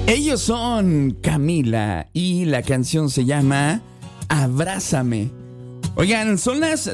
Ellos son Camila y la canción se llama Abrázame. Oigan, son las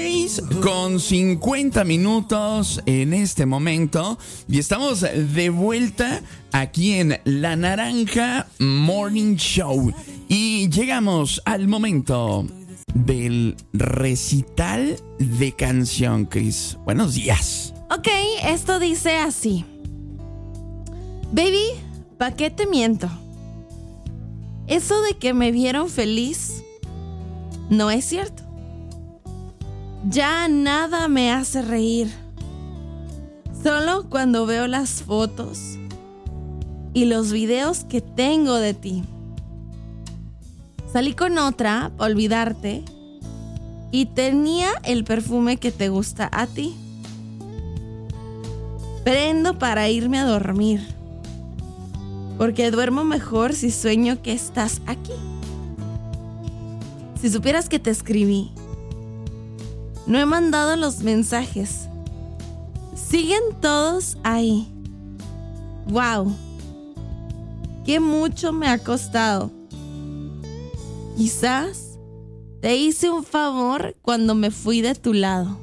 6:50 en este momento y estamos de vuelta aquí en La Naranja Morning Show. Y llegamos al momento del recital de canción, Chris. Buenos días. Ok, esto dice así. Baby, ¿pa' qué te miento? Eso de que me vieron feliz no es cierto. Ya nada me hace reír. Solo cuando veo las fotos y los videos que tengo de ti. Salí con otra para olvidarte y tenía el perfume que te gusta a ti. Prendo para irme a dormir, porque duermo mejor si sueño que estás aquí. Si supieras que te escribí, no he mandado los mensajes. Siguen todos ahí. Wow, qué mucho me ha costado. Quizás te hice un favor cuando me fui de tu lado.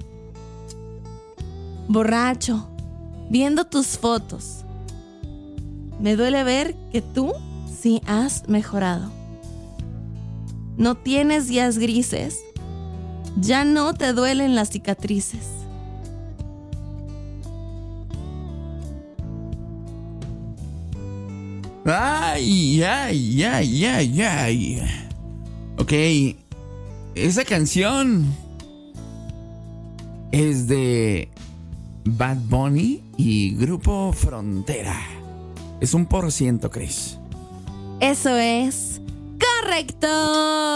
Borracho, viendo tus fotos. Me duele ver que tú sí has mejorado. No tienes días grises. Ya no te duelen las cicatrices. Ay, ay, ay, ay, ay. Ok, esa canción es de Bad Bunny y Grupo Frontera. Es 1%, Chris. Eso es correcto.